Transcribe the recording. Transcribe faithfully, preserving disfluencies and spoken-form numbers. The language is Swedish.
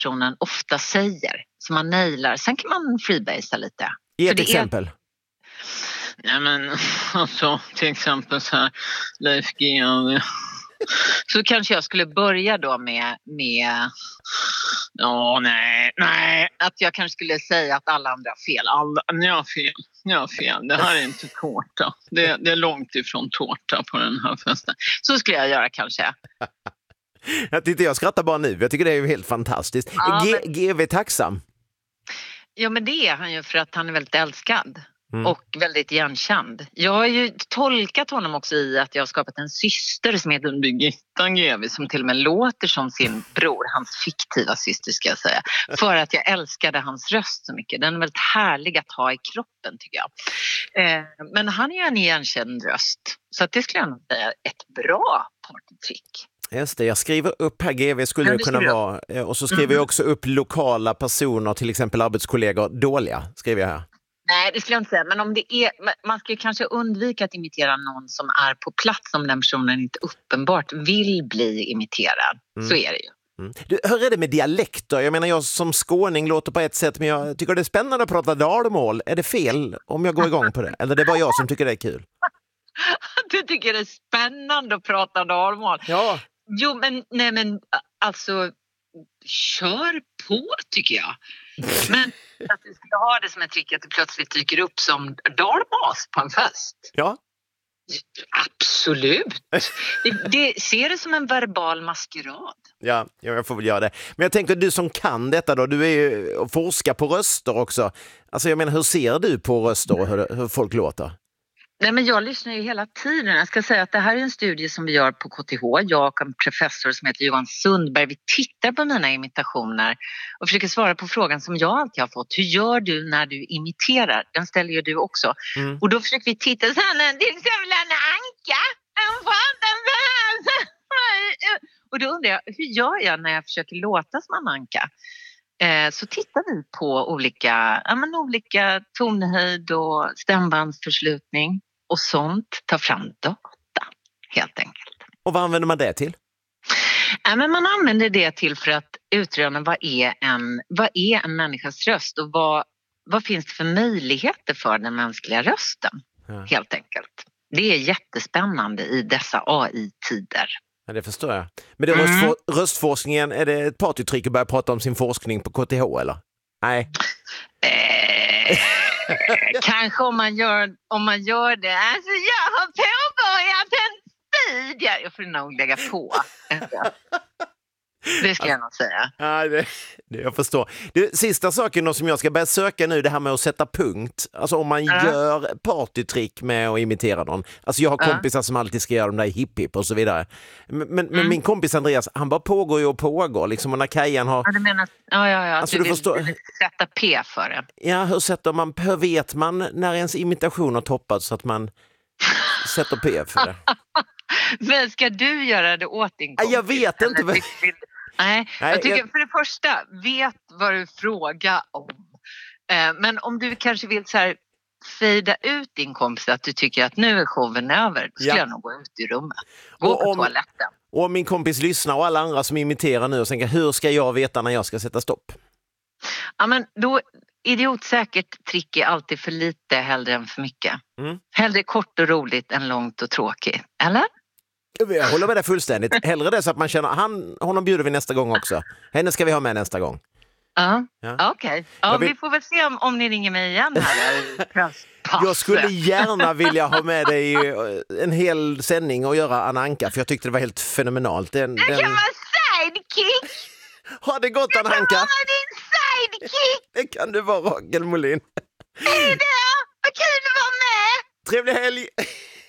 personen ofta säger. Som man nailar. Sen kan man freebasea lite. Ge För ett det exempel. Är... Nej men alltså till exempel så här Leif G W. Så kanske jag skulle börja då med med ja nej nej att jag kanske skulle säga att alla andra har fel. Alla, ni har fel. Ni har fel. Det här är inte tårta. Det, det är långt ifrån tårta på den här festen. Så skulle jag göra kanske. Jag tyckte jag skrattar bara nu. Jag tycker det är ju helt fantastiskt. Ja, G- men... G V tacksam. Ja men det är han ju för att han är väldigt älskad. Mm. Och väldigt igenkänd. Jag har ju tolkat honom också i att jag har skapat en syster som heter Birgitta G W som till och med låter som sin bror, hans fiktiva syster ska jag säga. För att jag älskade hans röst så mycket. Den är väldigt härlig att ha i kroppen tycker jag. Eh, men han är ju en igenkänd röst. Så att det skulle jag nog säga ett bra partytrick. Just det, jag skriver upp här G V skulle Ja, det kunna jag. vara. Och så skriver Mm. jag också upp lokala personer, till exempel arbetskollegor, dåliga, skriver jag här. Nej, det skulle jag inte säga. Men om det är, man ska kanske undvika att imitera någon som är på plats om den personen inte uppenbart vill bli imiterad. Mm. Så är det ju. Mm. Du, hur är det med dialekter? Jag menar, jag som skåning låter på ett sätt, men jag tycker det är spännande att prata dalmål. Är det fel om jag går igång på det? Eller det är bara jag som tycker det är kul? Du tycker det är spännande att prata dalmål? Ja. Jo, men, nej, men alltså, kör på tycker jag. Men att du ska ha det som ett trick att det plötsligt dyker upp som dalmas på en fest. Ja. Absolut. Det, det ser det som en verbal maskerad. Ja, jag får väl göra det. Men jag tänker, du som kan detta då, du är ju och forskar på röster också. Alltså jag menar, hur ser du på röster och hur, hur folk låter? Nej, men jag lyssnar ju hela tiden. Jag ska säga att det här är en studie som vi gör på K T H. Jag och en professor som heter Johan Sundberg. Vi tittar på mina imitationer och försöker svara på frågan som jag alltid har fått. Hur gör du när du imiterar? Den ställer ju du också. Mm. Och då försöker vi titta så här, till exempel Anna Anka. Och då undrar jag, hur gör jag när jag försöker låta som Anna Anka? Så tittar vi på olika, ja, men olika tonhöjd och stämbandsförslutning och sånt. Ta fram data helt enkelt. Och vad använder man det till? Ja, men man använder det till för att utröna vad är en, vad är en människas röst och vad, vad finns det för möjligheter för den mänskliga rösten ja. Helt enkelt. Det är jättespännande i dessa A I-tider. Ja, det förstår jag. Men det mm. röstfor- röstforskningen, är det ett partytrick att börja prata om sin forskning på K T H eller? Nej. Eh, kanske om man gör, om man gör det. Alltså jag har påbörjat en studie. Jag får nog lägga på. Det ska jag nog säga. Ja, det, det jag förstår. Det, sista saken då som jag ska börja söka nu, det här med att sätta punkt. Alltså om man uh. gör partytrick med att imitera någon. Alltså jag har kompisar uh. som alltid ska göra de där hip-hip och så vidare. Men, men, mm. men min kompis Andreas, han bara pågår ju och pågår. Liksom, och när Kajan har... Ja, du menar... Ja, ja, ja. Alltså, du, du vill, förstår... du vill sätta P för det. Ja, hur sätter man... Hur vet man när ens imitation har toppat så att man sätter P för det? Men ska du göra det åt din kompis? Jag vet inte. Vill... Nej, Nej, jag tycker jag... för det första, vet vad du frågar om. Eh, men om du kanske vill så här fejda ut din kompis att du tycker att nu är showen över, då ska ja. jag nog gå ut i rummet. Gå och på om, toaletten. Och om min kompis lyssnar och alla andra som imiterar nu och tänker, hur ska jag veta när jag ska sätta stopp? Ja, men då, idiotsäkert trick är alltid för lite hellre än för mycket. Mm. Hellre kort och roligt än långt och tråkigt. Eller? Jag håller med dig fullständigt. Hellre det så att man känner, han, honom bjuder vi nästa gång också. Henne ska vi ha med nästa gång. Uh, ja, okej. Okay. Ja, vill... Vi får väl se om, om ni ringer mig igen här. Jag skulle gärna vilja ha med dig en hel sändning och göra Anna Anka, för jag tyckte det var helt fenomenalt. Den, den... den... kan vara sidekick! Ha det gott, Anna Anka! Jag kan vara din sidekick! Det kan du vara, Rakel Molin. Hej då! Vad kul att vara med! Trevlig helg!